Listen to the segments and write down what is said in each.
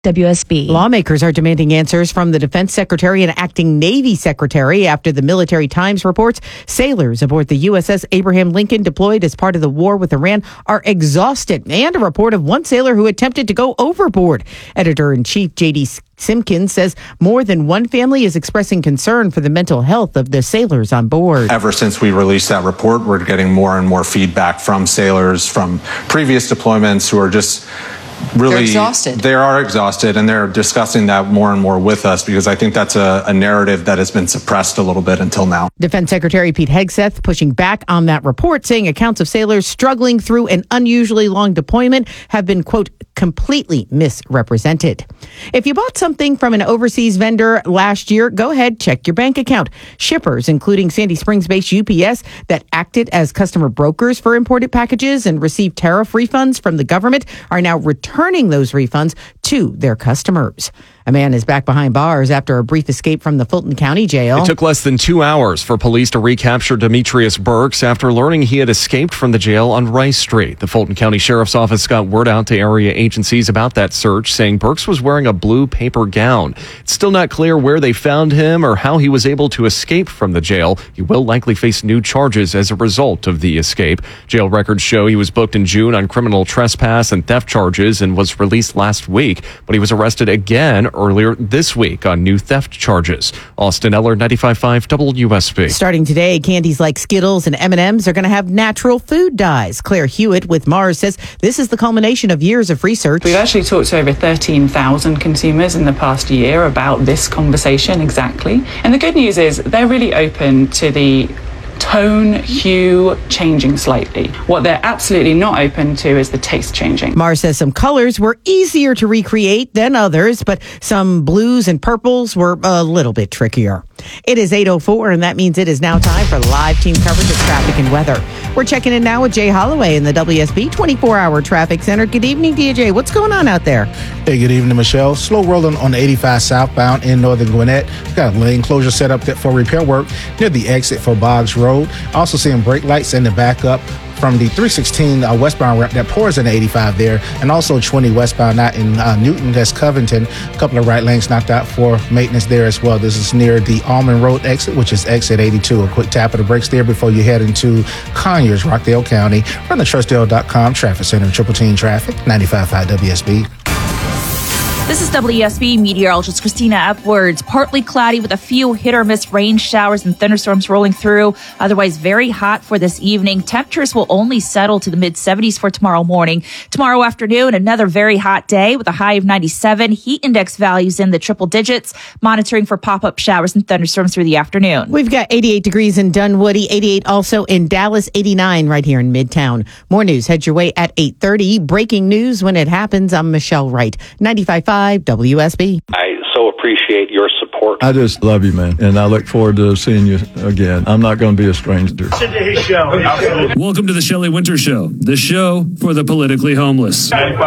WSB. Lawmakers are demanding answers from the Defense Secretary and Acting Navy Secretary after the Military Times reports sailors aboard the USS Abraham Lincoln deployed as part of the war with Iran are exhausted, and a report of one sailor who attempted to go overboard. Editor-in-Chief J.D. Simpkins says more than one family is expressing concern for the mental health of the sailors on board. Ever since we released that report, we're getting more and more feedback from sailors from previous deployments who are just really exhausted. They are exhausted, and they're discussing that more and more with us because I think that's a narrative that has been suppressed a little bit until now. Defense Secretary Pete Hegseth pushing back on that report, saying accounts of sailors struggling through an unusually long deployment have been, quote, completely misrepresented. If you bought something from an overseas vendor last year, go ahead, check your bank account. Shippers, including Sandy Springs-based UPS, that acted as customer brokers for imported packages and received tariff refunds from the government, are now returning those refunds to their customers. A man is back behind bars after a brief escape from the Fulton County Jail. It took less than 2 hours for police to recapture Demetrius Burks after learning he had escaped from the jail on Rice Street. The Fulton County Sheriff's Office got word out to area agencies about that search, saying Burks was wearing a blue paper gown. It's still not clear where they found him or how he was able to escape from the jail. He will likely face new charges as a result of the escape. Jail records show he was booked in June on criminal trespass and theft charges and was released last week, but he was arrested again earlier this week on new theft charges. Austin Eller, 95.5 WSB. Starting today, candies like Skittles and M&Ms are going to have natural food dyes. Claire Hewitt with Mars says this is the culmination of years of research. We've actually talked to over 13,000 consumers in the past year about this conversation exactly. And the good news is they're really open to the tone, hue changing slightly. What they're absolutely not open to is the taste changing. Mars says some colors were easier to recreate than others, but some blues and purples were a little bit trickier. It is 8:04, and that means it is now time for live team coverage of traffic and weather. We're checking in now with Jay Holloway in the WSB 24-hour traffic center. Good evening, DJ. What's going on out there? Hey, good evening, Michelle. Slow rolling on the 85 southbound in northern Gwinnett. Got a lane closure set up for repair work near the exit for Boggs Road. Also seeing brake lights in the backup from the 316 westbound ramp that pours in the 85 there, and also 20 westbound out in Newton, that's Covington. A couple of right lanes knocked out for maintenance there as well. This is near the Almond Road exit, which is exit 82. A quick tap of the brakes there before you head into Conyers, Rockdale County. From the Trussdale.com Traffic Center, Triple Team Traffic, 95.5 WSB. This is WSB meteorologist Christina Upwards. Partly cloudy with a few hit or miss rain showers and thunderstorms rolling through. Otherwise very hot for this evening. Temperatures will only settle to the mid-70s for tomorrow morning. Tomorrow afternoon, another very hot day with a high of 97. Heat index values in the triple digits. Monitoring for pop-up showers and thunderstorms through the afternoon. We've got 88 degrees in Dunwoody, 88 also in Dallas, 89 right here in Midtown. More news heads your way at 8:30. Breaking news when it happens. I'm Michelle Wright, 95.5 WSB. I so appreciate your support. I just love you, man, and I look forward to seeing you again. I'm not going to be a stranger. Welcome to the Shelley Winter Show, the show for the politically homeless. Tell me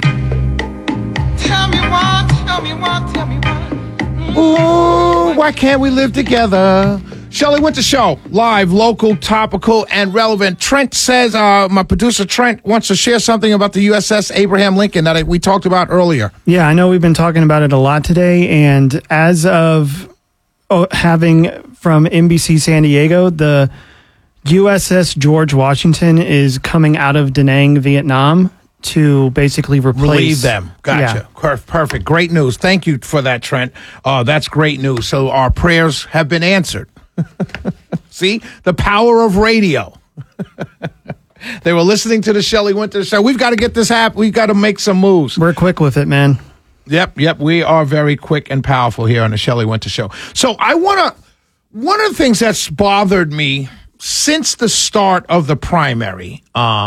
why. Ooh, why can't we live together? Shelley Winter Show, live, local, topical, and relevant. Trent says, my producer Trent wants to share something about the USS Abraham Lincoln that we talked about earlier. Yeah, I know we've been talking about it a lot today, and as of having from NBC San Diego, the USS George Washington is coming out of Da Nang, Vietnam, to basically relieve them. Gotcha. Yeah. Perfect. Great news. Thank you for that, Trent. That's great news. So our prayers have been answered. See? The power of radio. They were listening to the Shelley Winter Show. We've got to get this happen. We've got to make some moves. We're quick with it, man. Yep. We are very quick and powerful here on the Shelley Winter Show. So one of the things that's bothered me since the start of the primary,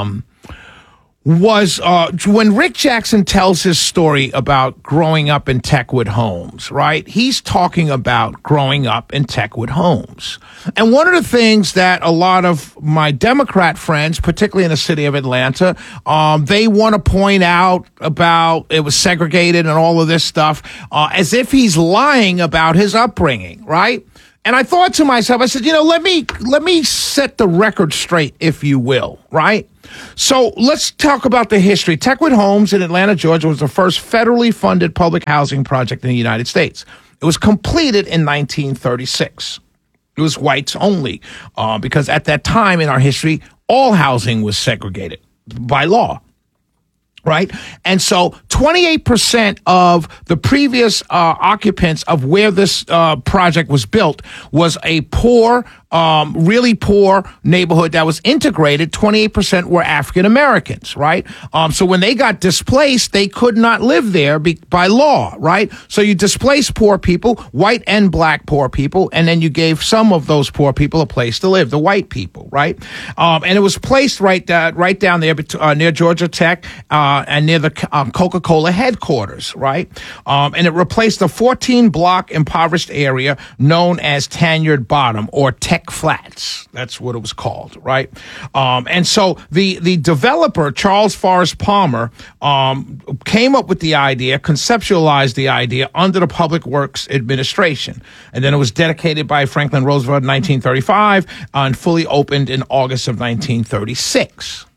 was when Rick Jackson tells his story about growing up in Techwood Homes, right? He's talking about growing up in Techwood Homes. And one of the things that a lot of my Democrat friends, particularly in the city of Atlanta, they want to point out about it was segregated and all of this stuff, as if he's lying about his upbringing, right? And I thought to myself, I said, let me set the record straight, if you will, right? So let's talk about the history. Techwood Homes in Atlanta, Georgia was the first federally funded public housing project in the United States. It was completed in 1936. It was whites only, because at that time in our history, all housing was segregated by law. Right. And so 28% of the previous occupants of where this project was built was a poor, really poor neighborhood that was integrated. 28% were African Americans. Right. So when they got displaced, they could not live there by law. Right. So you displaced poor people, white and black poor people, and then you gave some of those poor people a place to live, the white people. Right. And it was placed right down there near Georgia Tech and near the Coca-Cola headquarters, right? And it replaced a 14-block impoverished area known as Tanyard Bottom or Tech Flats. That's what it was called, right? And so the developer, Charles Forrest Palmer, came up with the idea, conceptualized the idea under the Public Works Administration. And then it was dedicated by Franklin Roosevelt in 1935 and fully opened in August of 1936.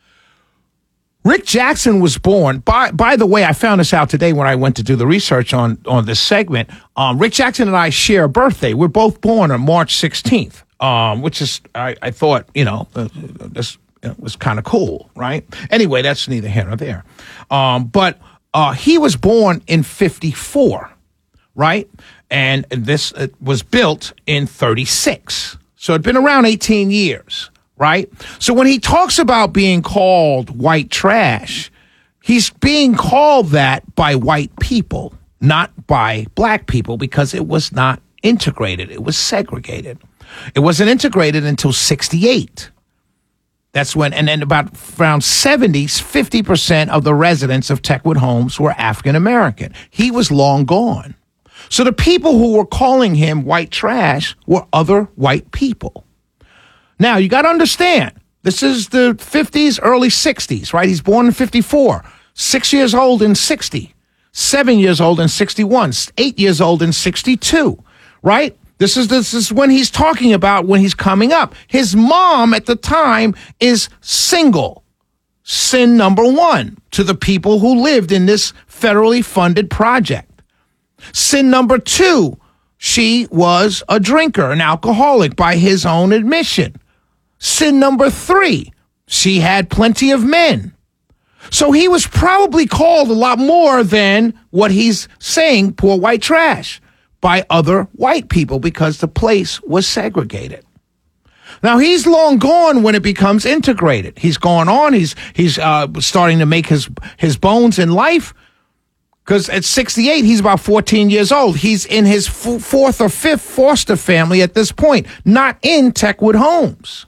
Rick Jackson was born, by the way, I found this out today when I went to do the research on this segment. Rick Jackson and I share a birthday. We're both born on March 16th, which is, I thought, this was kind of cool, right? Anyway, that's neither here nor there. But he was born in 54, right? And this was built in 36. So it'd been around 18 years. Right? So when he talks about being called white trash, he's being called that by white people, not by black people, because it was not integrated. It was segregated. It wasn't integrated until 68. That's when, and then about around 70s, 50% of the residents of Techwood Homes were African American. He was long gone. So the people who were calling him white trash were other white people. Now, you got to understand, this is the 50s, early 60s, right? He's born in 54, 6 years old in 60, 7 years old in 61, 8 years old in 62, right? This is when he's talking about when he's coming up. His mom at the time is single. Sin number one to the people who lived in this federally funded project. Sin number two, she was a drinker, an alcoholic by his own admission. Sin number three, she had plenty of men. So he was probably called a lot more than what he's saying, poor white trash, by other white people because the place was segregated. Now, he's long gone when it becomes integrated. He's gone on. He's starting to make his bones in life. Because at 68, he's about 14 years old. He's in his fourth or fifth foster family at this point, not in Techwood Homes.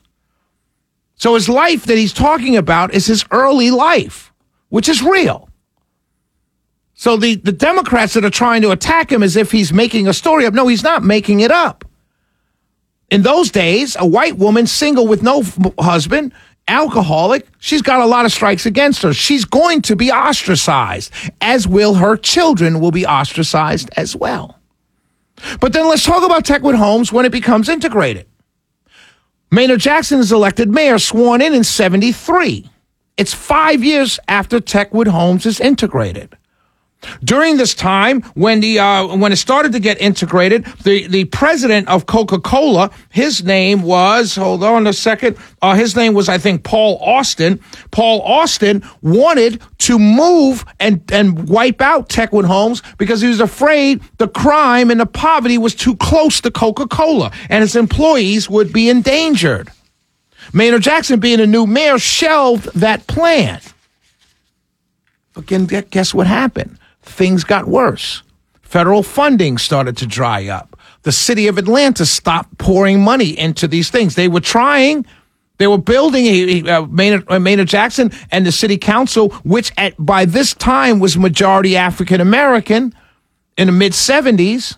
So his life that he's talking about is his early life, which is real. So the Democrats that are trying to attack him as if he's making a story up, no, he's not making it up. In those days, a white woman, single with no husband, alcoholic, she's got a lot of strikes against her. She's going to be ostracized, as will her children will be ostracized as well. But then let's talk about Techwood Homes when it becomes integrated. Maynard Jackson is elected mayor, sworn in 73. It's 5 years after Techwood Homes is integrated. During this time, when it started to get integrated, the president of Coca-Cola, his name was, hold on a second, his name was, I think, Paul Austin. Paul Austin wanted to move and wipe out Techwood Homes because he was afraid the crime and the poverty was too close to Coca-Cola and his employees would be endangered. Maynard Jackson, being a new mayor, shelved that plan. But guess what happened? Things got worse. Federal funding started to dry up. The city of Atlanta stopped pouring money into these things. They were trying. They were building Maynard Jackson and the city council, which by this time was majority African American in the mid-70s.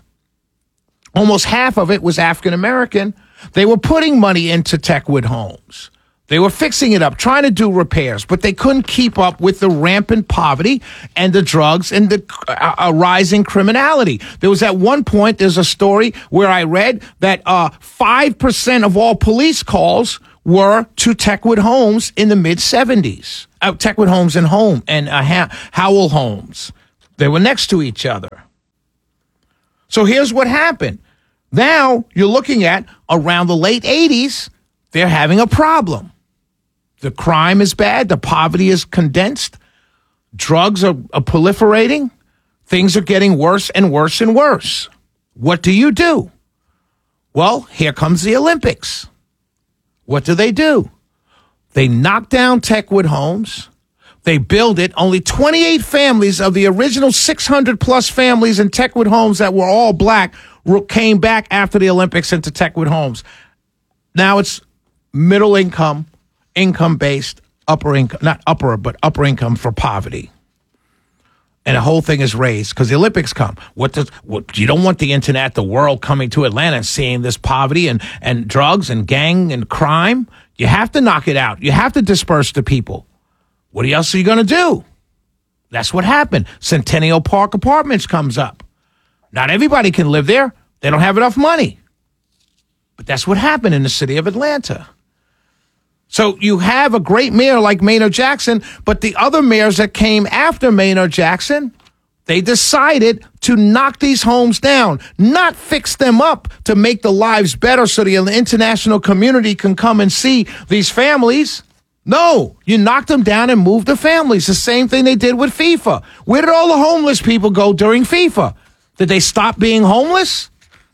Almost half of it was African American. They were putting money into Techwood Homes. They were fixing it up, trying to do repairs, but they couldn't keep up with the rampant poverty and the drugs and the rising criminality. There was at one point, there's a story where I read that 5% of all police calls were to Techwood Homes in the mid-'70s. Techwood Homes and Howell Homes. They were next to each other. So here's what happened. Now you're looking at around the late 80s, they're having a problem. The crime is bad. The poverty is condensed. Drugs are proliferating. Things are getting worse and worse and worse. What do? Well, here comes the Olympics. What do? They knock down Techwood Homes. They build it. Only 28 families of the original 600-plus families in Techwood Homes that were all black came back after the Olympics into Techwood Homes. Now it's middle income-based, upper income for poverty. And the whole thing is raised because the Olympics come. You don't want the internet, the world coming to Atlanta and seeing this poverty and drugs and gang and crime. You have to knock it out. You have to disperse the people. What else are you going to do? That's what happened. Centennial Park Apartments comes up. Not everybody can live there. They don't have enough money. But that's what happened in the city of Atlanta. So you have a great mayor like Maynard Jackson, but the other mayors that came after Maynard Jackson, they decided to knock these homes down, not fix them up to make the lives better so the international community can come and see these families. No, you knocked them down and moved the families. The same thing they did with FIFA. Where did all the homeless people go during FIFA? Did they stop being homeless?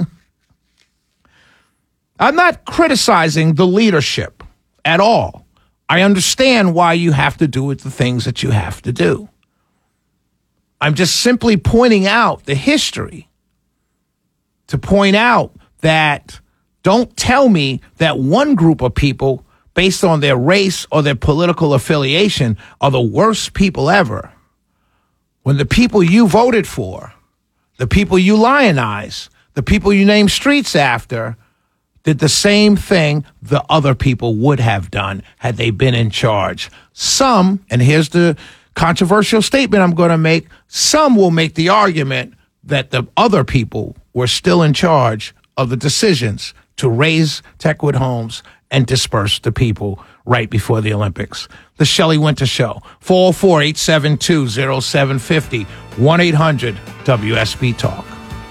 I'm not criticizing the leadership at all. I understand why you have to do the things that you have to do. I'm just simply pointing out the history to point out that don't tell me that one group of people based on their race or their political affiliation are the worst people ever. When the people you voted for, the people you lionize, the people you name streets after, did the same thing the other people would have done had they been in charge. Some, and here's the controversial statement I'm going to make, some will make the argument that the other people were still in charge of the decisions to raise Techwood Homes and disperse the people right before the Olympics. The Shelley Winter Show, 404-872-0750, 1-800-WSB-TALK.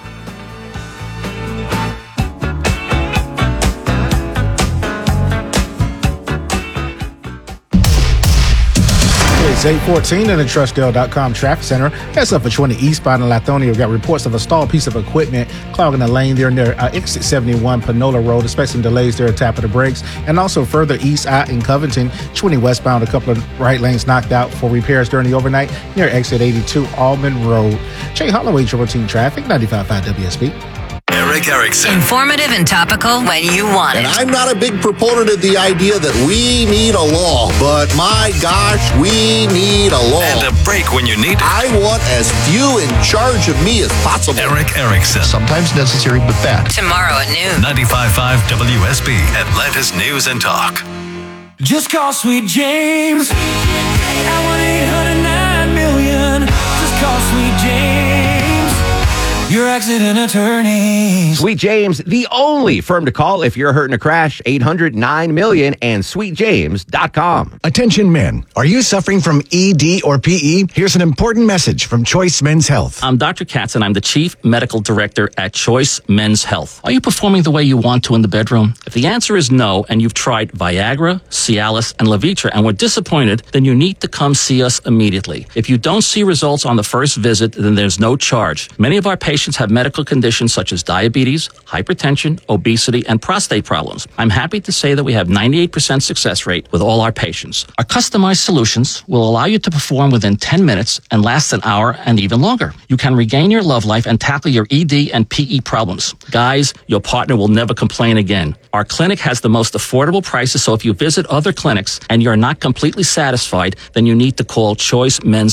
It's 8:14 in the TrustDale.com traffic center. That's up at 20 eastbound in Lithonia. We've got reports of a stalled piece of equipment clogging the lane there near exit 71 Panola Road. Expecting delays there at top of the brakes. And also further east out in Covington, 20 westbound, a couple of right lanes knocked out for repairs during the overnight near exit 82 Almond Road. Jay Holloway, Triple Team Traffic, 95.5 WSB. Eric Erickson. Informative and topical when you want it. And I'm not a big proponent of the idea that we need a law, but my gosh, we need a law. And a break when you need it. I want as few in charge of me as possible. Eric Erickson. Sometimes necessary, but bad. Tomorrow at noon. 95.5 WSB, Atlanta's News and Talk. Just call Sweet James at 1-800-9-million. Just call Sweet James, your accident attorney. Sweet James, the only firm to call if you're hurt in a crash. 800-9-million and sweetjames.com. Attention men, are you suffering from ED or PE? Here's an important message from Choice Men's Health. I'm Dr. Katz and I'm the Chief Medical Director at Choice Men's Health. Are you performing the way you want to in the bedroom? If the answer is no and you've tried Viagra, Cialis, and Levitra and were disappointed, then you need to come see us immediately. If you don't see results on the first visit, then there's no charge. Many of our patients have medical conditions such as diabetes, hypertension, obesity, and prostate problems. I'm happy to say that we have 98% success rate with all our patients. Our customized solutions will allow you to perform within 10 minutes and last an hour and even longer. You can regain your love life and tackle your ED and PE problems. Guys, your partner will never complain again. Our clinic has the most affordable prices, so if you visit other clinics and you're not completely satisfied, then you need to call Choice Men's Health.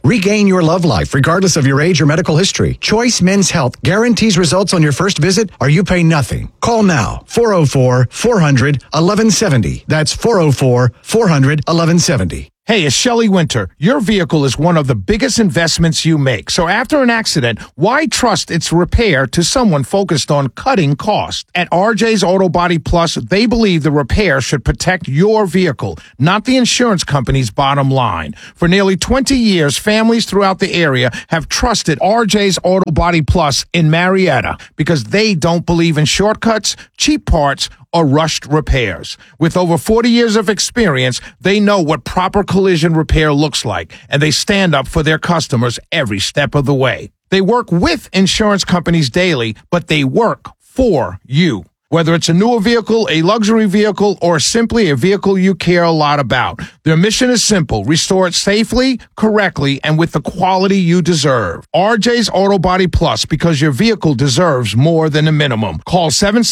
Regain your love life regardless of your age or medical history. Choice Men's Health guarantees results on your first visit or you pay nothing. Call now. 404-400-1170. That's 404-400-1170. Hey, it's Shelley Winter. Your vehicle is one of the biggest investments you make. So after an accident, why trust its repair to someone focused on cutting costs? At RJ's Auto Body Plus, they believe the repair should protect your vehicle, not the insurance company's bottom line. For nearly 20 years, families throughout the area have trusted RJ's Auto Body Plus in Marietta because they don't believe in shortcuts, cheap parts, or rushed repairs. With over 40 years of experience, they know what proper collision repair looks like, and they stand up for their customers every step of the way. They work with insurance companies daily, but they work for you. Whether it's a newer vehicle, a luxury vehicle, or simply a vehicle you care a lot about, their mission is simple: restore it safely, correctly, and with the quality you deserve. RJ's Auto Body Plus, because your vehicle deserves more than a minimum. Call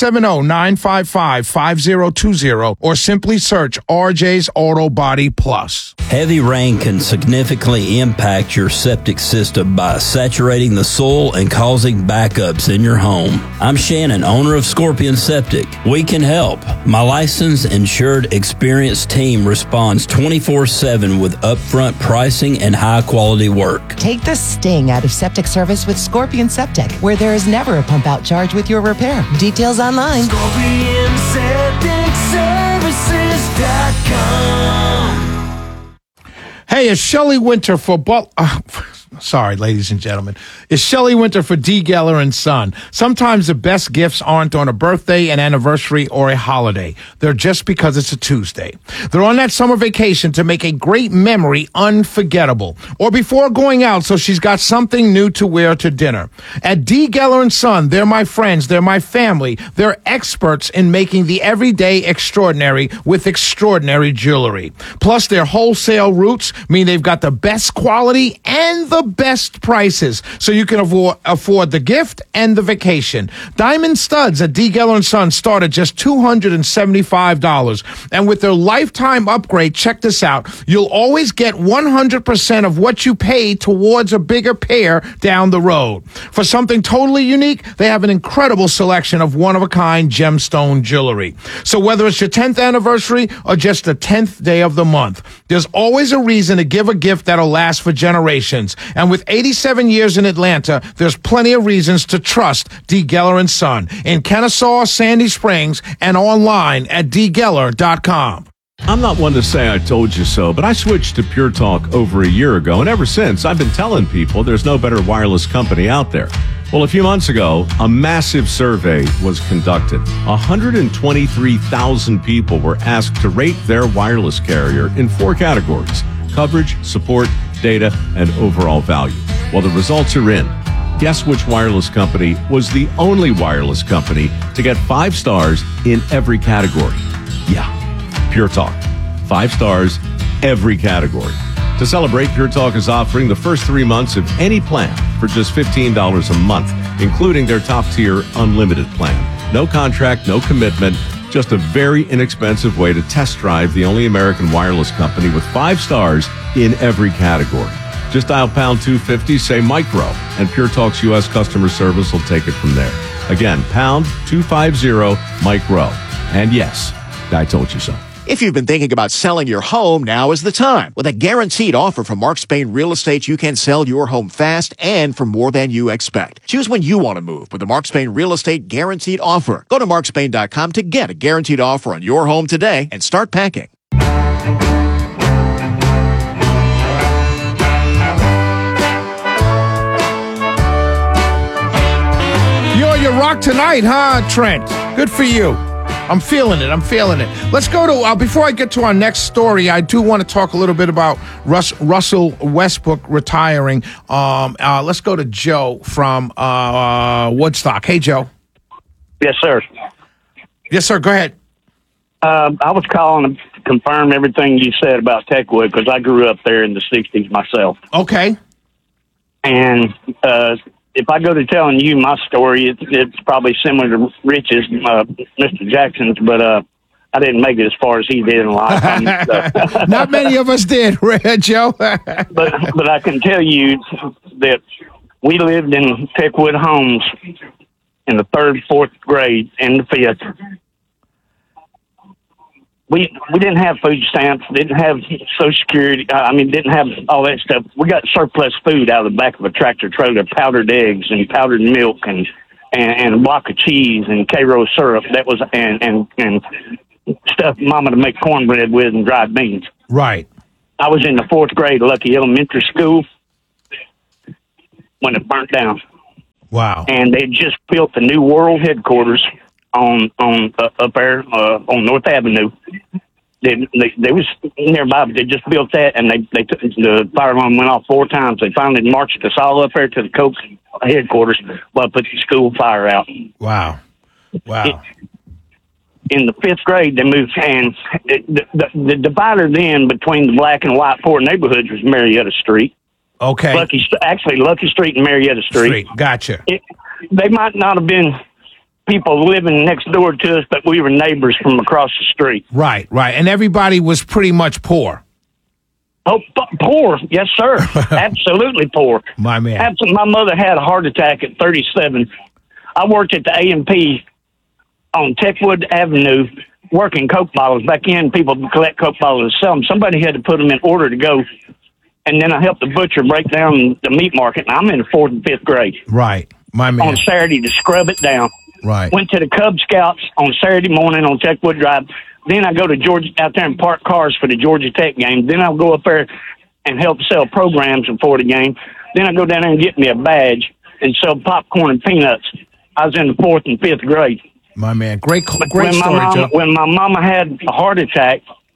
770-955-5020 or simply search RJ's Auto Body Plus. Heavy rain can significantly impact your septic system by saturating the soil and causing backups in your home. I'm Shannon, owner of Scorpion Septic. We can help. My licensed, insured, experienced team responds 24/7 with upfront pricing and high-quality work. Take the sting out of septic service with Scorpion Septic, where there is never a pump-out charge with your repair. Details online. ScorpionSepticServices.com. Hey, it's Shelley Winter for sorry, ladies and gentlemen. It's Shelley Winter for D. Geller and Son. Sometimes the best gifts aren't on a birthday, an anniversary, or a holiday. They're just because it's a Tuesday. They're on that summer vacation to make a great memory unforgettable, or before going out so she's got something new to wear to dinner. At D. Geller and Son, they're my friends, they're my family. They're experts in making the everyday extraordinary with extraordinary jewelry. Plus, their wholesale routes mean they've got the best quality and the best prices, so you can afford the gift and the vacation. Diamond studs at D. Geller & Son start at just $275. And with their lifetime upgrade, check this out, you'll always get 100% of what you pay towards a bigger pair down the road. For something totally unique, they have an incredible selection of one-of-a-kind gemstone jewelry. So whether it's your 10th anniversary or just the 10th day of the month, there's always a reason to give a gift that'll last for generations. And with 87 years in Atlanta, there's plenty of reasons to trust D. Geller & Son in Kennesaw, Sandy Springs, and online at dgeller.com. I'm not one to say I told you so, but I switched to Pure Talk over a year ago, and ever since, I've been telling people there's no better wireless company out there. Well, a few months ago, a massive survey was conducted. 123,000 people were asked to rate their wireless carrier in 4 categories: coverage, support, data, and overall value. Well, the results are in. Guess which wireless company was the only wireless company to get 5 stars in every category? Yeah, Pure Talk. 5 stars, every category. To celebrate, Pure Talk is offering the first 3 months of any plan for just $15 a month, including their top-tier unlimited plan. No contract, no commitment, just a very inexpensive way to test drive the only American wireless company with 5 stars in every category. Just dial pound 250, say micro, and Pure Talk's U.S. customer service will take it from there. Again, pound 250 micro. And yes, I told you so. If you've been thinking about selling your home, now is the time. With a guaranteed offer from Mark Spain Real Estate, you can sell your home fast and for more than you expect. Choose when you want to move with the Mark Spain Real Estate Guaranteed Offer. Go to markspain.com to get a guaranteed offer on your home today and start packing. You're your rock tonight, huh, Trent? Good for you. I'm feeling it. Let's go to, before I get to our next story, I do want to talk a little bit about Russell Westbrook retiring. Let's go to Joe from Woodstock. Hey, Joe. Yes, sir. Yes, sir. Go ahead. I was calling to confirm everything you said about Techwood because I grew up there in the 60s myself. Okay. And if I go to telling you my story, it's probably similar to Rich's, Mr. Jackson's, but I didn't make it as far as he did in life. Not many of us did, Joe. but I can tell you that we lived in Techwood homes in the 3rd, 4th grade, and the 5th. We didn't have food stamps, didn't have Social Security. Didn't have all that stuff. We got surplus food out of the back of a tractor trailer, powdered eggs and powdered milk and a block of cheese and K-Rose syrup. That was and stuff Mama to make cornbread with and dried beans. Right. I was in the 4th grade, Lucky Elementary School, when it burnt down. Wow. And they just built the new world headquarters on up there on North Avenue. They was nearby, but they just built that, and they took, the fire alarm went off 4 times. They finally marched us all up there to the Coke headquarters, but put the school fire out. Wow. In the 5th grade, they moved, and the divider then between the black and white poor neighborhoods was Marietta Street. Okay. Lucky Street and Marietta Street. Gotcha. They might not have been people living next door to us, but we were neighbors from across the street. Right. And everybody was pretty much poor. Oh, poor. Yes, sir. Absolutely poor. My man. My mother had a heart attack at 37. I worked at the A&P on Techwood Avenue working Coke bottles. Back in, people would collect Coke bottles and sell them. Somebody had to put them in order to go. And then I helped the butcher break down the meat market. And I'm in the 4th and 5th grade. Right. My man. On Saturday to scrub it down. Right. Went to the Cub Scouts on Saturday morning on Techwood Drive. Then I go to Georgia out there and park cars for the Georgia Tech game. Then I'll go up there and help sell programs before the game. Then I go down there and get me a badge and sell popcorn and peanuts. I was in the 4th and 5th grade. My man, great story, Joe. When my mama had a heart attack,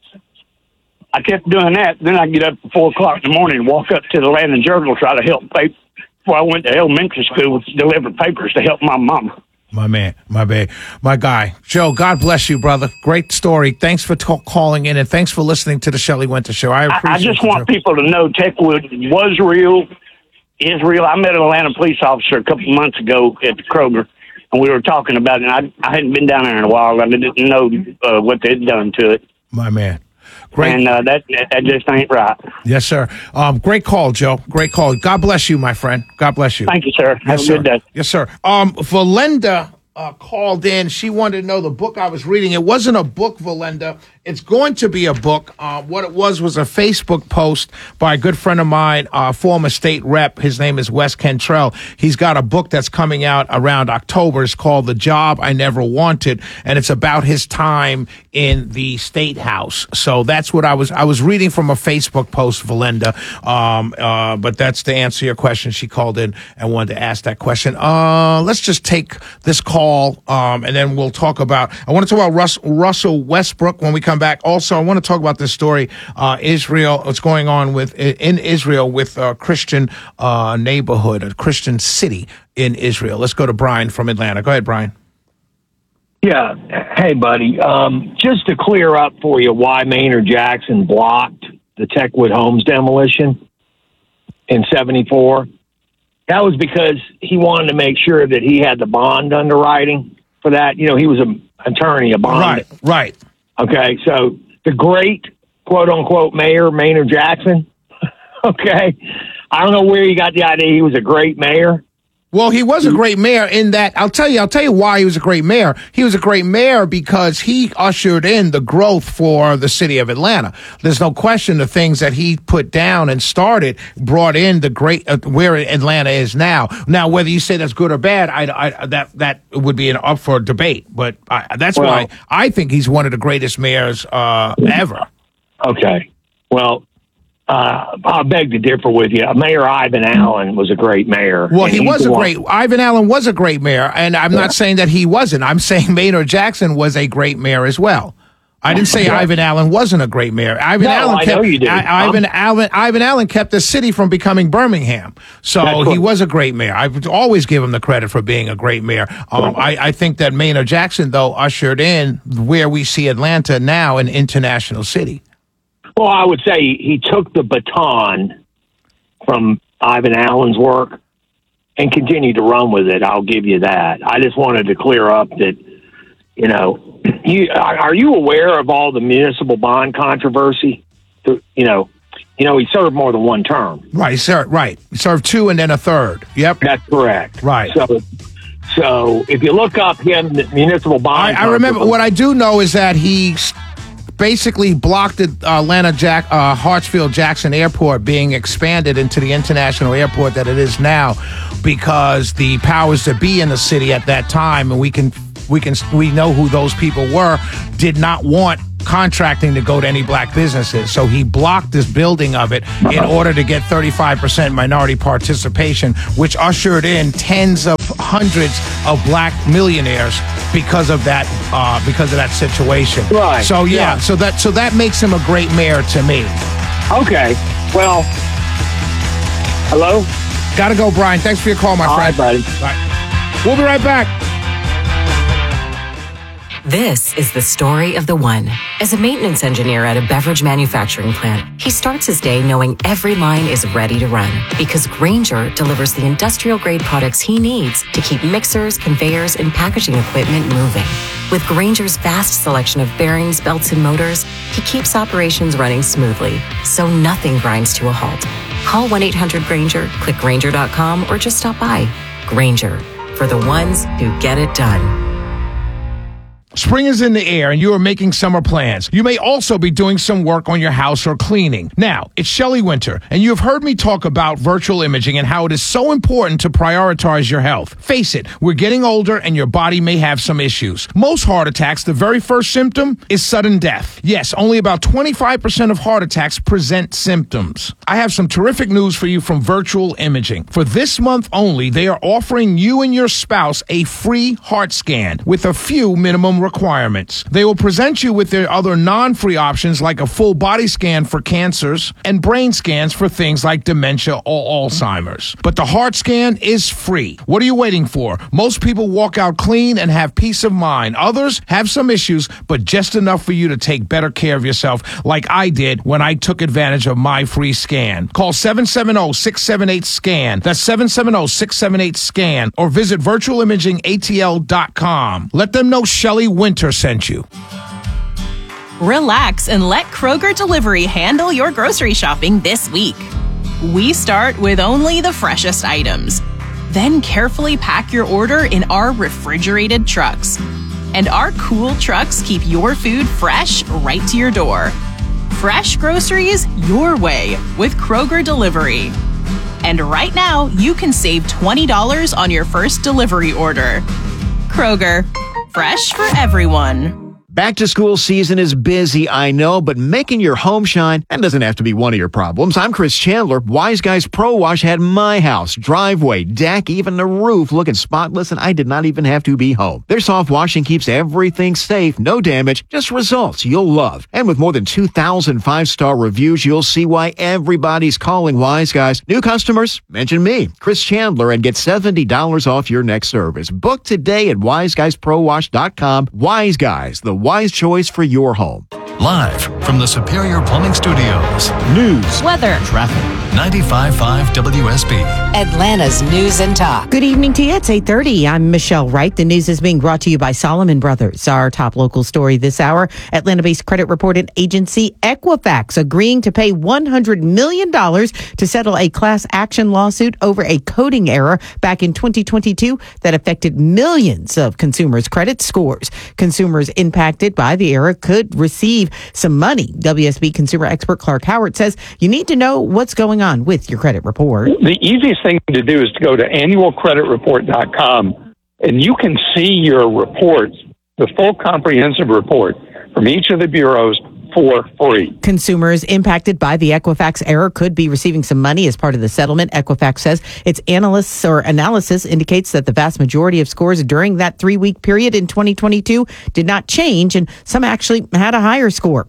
I kept doing that. Then I get up at 4 o'clock in the morning and walk up to the Atlanta Journal, try to help pay. Before I went to elementary school, deliver papers to help my mama. My man, my guy. Joe, God bless you, brother. Great story. Thanks for calling in, and thanks for listening to the Shelley Winter Show. I appreciate I just want people to know Techwood was real, is real. I met an Atlanta police officer a couple of months ago at the Kroger, and we were talking about it, and I hadn't been down there in a while. I didn't know what they'd done to it. My man. Great. And that just ain't right. Yes, sir. Great call, Joe. Great call. God bless you, my friend. God bless you. Thank you, sir. Have a good day. Yes, sir. Valenda called in. She wanted to know the book I was reading. It wasn't a book, Valenda. It's going to be a book. What it was a Facebook post by a good friend of mine, former state rep. His name is Wes Cantrell. He's got a book that's coming out around October. It's called The Job I Never Wanted, and it's about his time in the state house. So that's what I was reading from a Facebook post, Valenda. But that's to answer your question. She called in and wanted to ask that question. Let's just take this call, and then we'll talk about, I want to talk about Russell Westbrook when we come back. Also, I want to talk about this story, Israel, what's going on in Israel with a Christian neighborhood, a Christian city in Israel. Let's go to Brian from Atlanta. Go ahead, Brian. Yeah. Hey, buddy. Just to clear up for you why Maynard Jackson blocked the Techwood Homes demolition in 1974. That was because he wanted to make sure that he had the bond underwriting for that. You know, he was an attorney, a bond. Right. Okay, so the great, quote-unquote, mayor, Maynard Jackson, okay, I don't know where you got the idea he was a great mayor. Well, he was a great mayor in that, I'll tell you why he was a great mayor. He was a great mayor because he ushered in the growth for the city of Atlanta. There's no question the things that he put down and started brought in the great, where Atlanta is now. Now, whether you say that's good or bad, that would be up for debate. But that's why I think he's one of the greatest mayors ever. Okay. Well, I beg to differ with you. Mayor Ivan Allen was a great mayor. Well, Ivan Allen was a great mayor, and I'm not saying that he wasn't. I'm saying Maynard Jackson was a great mayor as well. I didn't say Ivan Allen wasn't a great mayor. Ivan Allen kept the city from becoming Birmingham. So he was a great mayor. I would always give him the credit for being a great mayor. I think that Maynard Jackson, though, ushered in where we see Atlanta now, an international city. Well, I would say he took the baton from Ivan Allen's work and continued to run with it. I'll give you that. I just wanted to clear up that, you know, Are you aware of all the municipal bond controversy? He served more than one term. Right, he served 2 and then a third. Yep. That's correct. Right. So if you look up him, the municipal bond... I remember, what I do know is that he basically blocked the Atlanta Hartsfield-Jackson Airport being expanded into the international airport that it is now, because the powers that be in the city at that time, and we know who those people were, did not want contracting to go to any black businesses. So he blocked this building of it in order to get 35% minority participation, which ushered in tens of hundreds of black millionaires because of that situation. Right. So so that makes him a great mayor to me. Okay. Well, hello? Gotta go, Brian. Thanks for your call, my friend. All right, buddy. Bye. We'll be right back. This is the story of the one. As a maintenance engineer at a beverage manufacturing plant, he starts his day knowing every line is ready to run, because Grainger delivers the industrial-grade products he needs to keep mixers, conveyors, and packaging equipment moving. With Grainger's vast selection of bearings, belts, and motors, he keeps operations running smoothly, so nothing grinds to a halt. Call 1-800-GRAINGER, click Grainger.com, or just stop by. Grainger, for the ones who get it done. Spring is in the air and you are making summer plans. You may also be doing some work on your house or cleaning. Now, it's Shelley Winter, and you have heard me talk about virtual imaging and how it is so important to prioritize your health. Face it, we're getting older and your body may have some issues. Most heart attacks, the very first symptom is sudden death. Yes, only about 25% of heart attacks present symptoms. I have some terrific news for you from Virtual Imaging. For this month only, they are offering you and your spouse a free heart scan with a few minimum requirements. They will present you with their other non-free options like a full body scan for cancers and brain scans for things like dementia or Alzheimer's. But the heart scan is free. What are you waiting for? Most people walk out clean and have peace of mind. Others have some issues, but just enough for you to take better care of yourself, like I did when I took advantage of my free scan. Call 770-678-SCAN. That's 770-678-SCAN, or visit virtualimagingatl.com. Let them know Shelley Winter sent you. Relax and let Kroger Delivery handle your grocery shopping this week. We start with only the freshest items, then carefully pack your order in our refrigerated trucks. And our cool trucks keep your food fresh right to your door. Fresh groceries your way with Kroger Delivery. And right now, you can save $20 on your first delivery order. Kroger, fresh for everyone. Back to school season is busy, I know, but making your home shine, that doesn't have to be one of your problems. I'm Chris Chandler. Wise Guys Pro Wash had my house, driveway, deck, even the roof looking spotless, and I did not even have to be home. Their soft washing keeps everything safe, no damage, just results you'll love. And with more than 2,000 five-star reviews, you'll see why everybody's calling Wise Guys. New customers, mention me, Chris Chandler, and get $70 off your next service. Book today at wiseguysprowash.com. Wise Guys, the wise choice for your home. Live from the Superior Plumbing Studios. News, weather, traffic. 95.5 WSB. Atlanta's News and Talk. Good evening to you. It's 8:30. I'm Michelle Wright. The news is being brought to you by Solomon Brothers. Our top local story this hour, Atlanta-based credit reporting agency Equifax agreeing to pay $100 million to settle a class action lawsuit over a coding error back in 2022 that affected millions of consumers' credit scores. Consumers impacted by the error could receive some money. WSB consumer expert Clark Howard says you need to know what's going on with your credit report. The easiest thing to do is to go to annualcreditreport.com, and you can see your reports, the full comprehensive report from each of the bureaus, for free. Consumers impacted by the Equifax error could be receiving some money as part of the settlement. Equifax says its analysis indicates that the vast majority of scores during that 3-week period in 2022 did not change, and some actually had a higher score.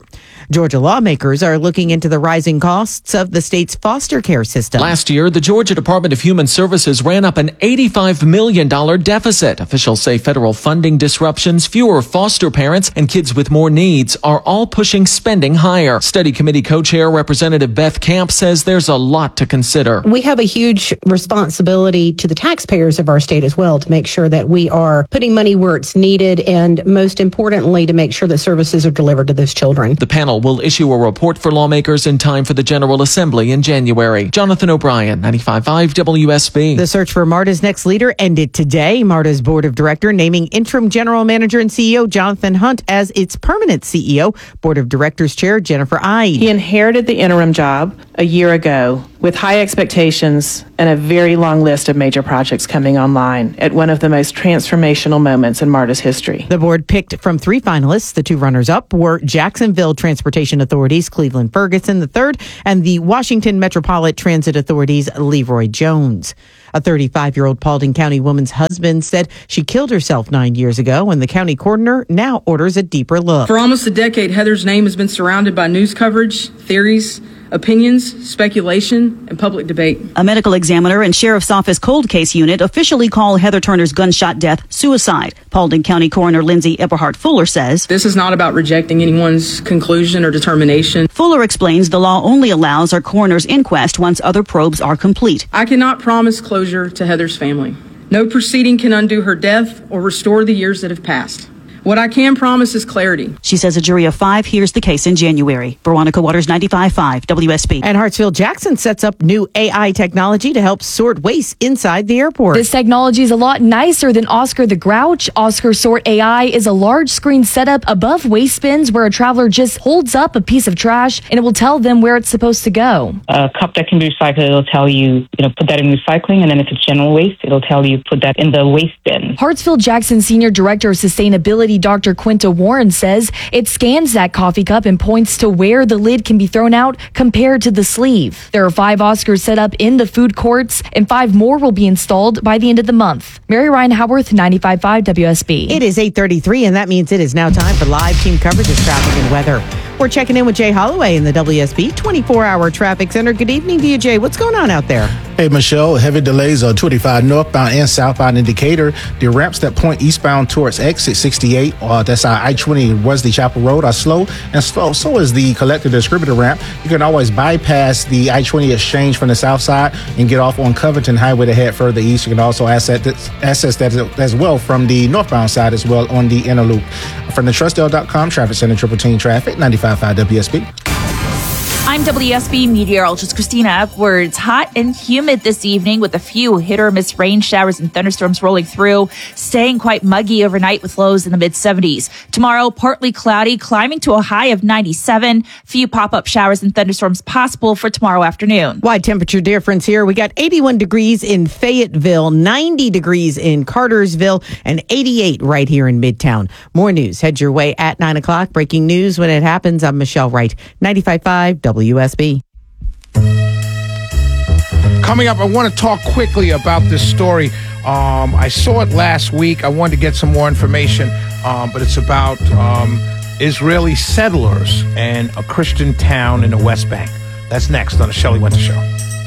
Georgia lawmakers are looking into the rising costs of the state's foster care system. Last year, the Georgia Department of Human Services ran up an $85 million deficit. Officials say federal funding disruptions, fewer foster parents, and kids with more needs are all pushing spending higher. Study committee co-chair Representative Beth Camp says there's a lot to consider. We have a huge responsibility to the taxpayers of our state as well to make sure that we are putting money where it's needed and, most importantly, to make sure that services are delivered to those children. The panel will issue a report for lawmakers in time for the General Assembly in January. Jonathan O'Brien, 95.5 WSB. The search for MARTA's next leader ended today. MARTA's board of director naming interim general manager and CEO Jonathan Hunt as its permanent CEO. Board of directors chair Jennifer Ide. He inherited the interim job a year ago with high expectations and a very long list of major projects coming online at one of the most transformational moments in MARTA's history. The board picked from 3 finalists. The 2 runners-up were Jacksonville Transportation Authority's Cleveland Ferguson III and the Washington Metropolitan Transit Authority's Leroy Jones. A 35-year-old Paulding County woman's husband said she killed herself 9 years ago, and the county coroner now orders a deeper look. For almost a decade, Heather's name has been surrounded by news coverage, theories, opinions, speculation, and public debate. A medical examiner and sheriff's office cold case unit officially call Heather Turner's gunshot death suicide. Paulding County Coroner Lindsay Eberhardt Fuller says, "This is not about rejecting anyone's conclusion or determination." Fuller explains the law only allows a coroner's inquest once other probes are complete. "I cannot promise closure to Heather's family. No proceeding can undo her death or restore the years that have passed. What I can promise is clarity." She says a jury of 5 hears the case in January. Veronica Waters, 95.5 WSB. And Hartsfield-Jackson sets up new AI technology to help sort waste inside the airport. This technology is a lot nicer than Oscar the Grouch. Oscar Sort AI is a large screen setup above waste bins where a traveler just holds up a piece of trash and it will tell them where it's supposed to go. A cup that can be recycled, it'll tell you, put that in recycling, and then if it's general waste, it'll tell you put that in the waste bin. Hartsfield-Jackson Senior Director of Sustainability Dr. Quinta Warren says it scans that coffee cup and points to where the lid can be thrown out compared to the sleeve. There are 5 Oscars set up in the food courts, and 5 more will be installed by the end of the month. Mary Ryan Howarth, 95.5 WSB. It is 8:33, and that means it is now time for live team coverage of traffic and weather. We're checking in with Jay Holloway in the WSB 24-hour traffic center. Good evening to you, Jay. What's going on out there? Hey, Michelle. Heavy delays on 25 northbound and southbound in Decatur. The ramps that point eastbound towards exit 68, that's our I-20 Wesley Chapel Road, are slow. And so is the collector distributor ramp. You can always bypass the I-20 exchange from the south side and get off on Covington Highway to head further east. You can also access that as well from the northbound side as well on the inner loop. From the TrustL.com Traffic Center, Triple Team Traffic, 95.5 WSB. I'm WSB meteorologist Christina Upwards. Hot and humid this evening with a few hit or miss rain showers and thunderstorms rolling through, staying quite muggy overnight with lows in the mid-70s. Tomorrow, partly cloudy, climbing to a high of 97. Few pop-up showers and thunderstorms possible for tomorrow afternoon. Wide temperature difference here. We got 81 degrees in Fayetteville, 90 degrees in Cartersville, and 88 right here in Midtown. More news head your way at 9 o'clock. Breaking news when it happens. I'm Michelle Wright, 95.5 WSB. Coming up, I want to talk quickly about this story. I saw it last week. I wanted to get some more information, but it's about Israeli settlers and a Christian town in the West Bank. That's next on the Shelley Winter Show.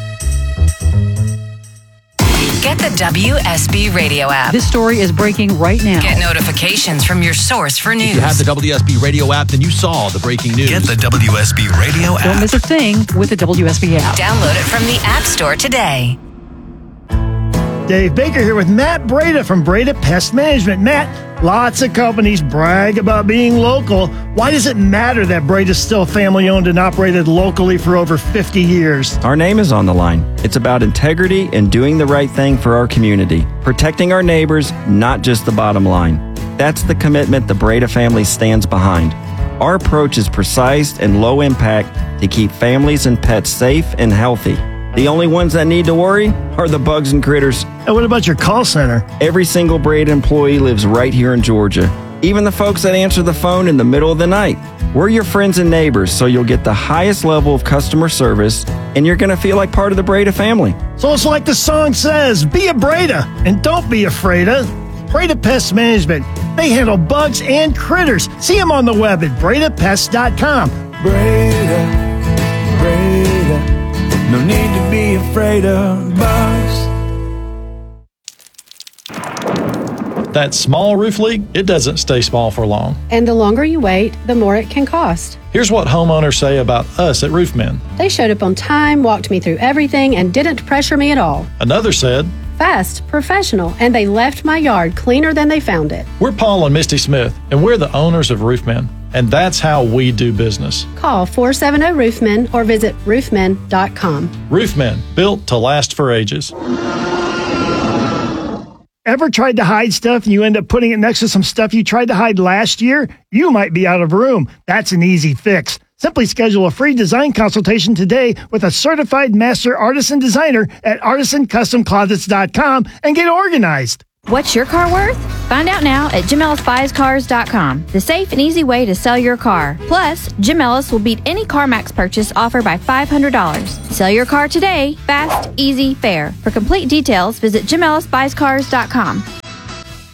Get the WSB Radio app. This story is breaking right now. Get notifications from your source for news. If you have the WSB Radio app, then you saw the breaking news. Get the WSB Radio app. Don't miss a thing with the WSB app. Download it from the App Store today. Dave Baker here with Matt Breda from Breda Pest Management. Matt, lots of companies brag about being local. Why does it matter that Breda's still family-owned and operated locally for over 50 years? Our name is on the line. It's about integrity and doing the right thing for our community. Protecting our neighbors, not just the bottom line. That's the commitment the Breda family stands behind. Our approach is precise and low impact to keep families and pets safe and healthy. The only ones that need to worry are the bugs and critters. And what about your call center? Every single Breda employee lives right here in Georgia. Even the folks that answer the phone in the middle of the night. We're your friends and neighbors, so you'll get the highest level of customer service, and you're going to feel like part of the Breda family. So it's like the song says, be a Breda, and don't be afraid of Breda Pest Management. They handle bugs and critters. See them on the web at BredaPest.com. Breda, Breda, no need to be afraid of bugs. That small roof leak, it doesn't stay small for long. And the longer you wait, the more it can cost. Here's what homeowners say about us at Roofmen. They showed up on time, walked me through everything, and didn't pressure me at all. Another said, fast, professional, and they left my yard cleaner than they found it. We're Paul and Misty Smith, and we're the owners of Roofmen. And that's how we do business. Call 470-ROOFMEN or visit roofmen.com. Roofmen, built to last for ages. Ever tried to hide stuff and you end up putting it next to some stuff you tried to hide last year? You might be out of room. That's an easy fix. Simply schedule a free design consultation today with a certified master artisan designer at artisancustomclosets.com and get organized. What's your car worth? Find out now at JimEllisBuysCars.com, the safe and easy way to sell your car. Plus, Jim Ellis will beat any CarMax purchase offer by $500. Sell your car today, fast, easy, fair. For complete details, visit JimEllisBuysCars.com.